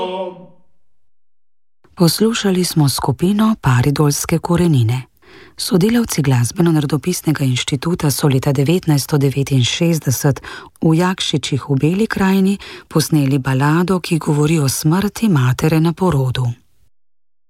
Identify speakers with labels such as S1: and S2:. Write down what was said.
S1: Poslušali smo skupino Paridolske korenine. Sodelavci Glasbeno-narodopisnega inštituta so leta 1969 v Jakšičih v Beli krajini posneli balado, ki govori o smrti matere na porodu.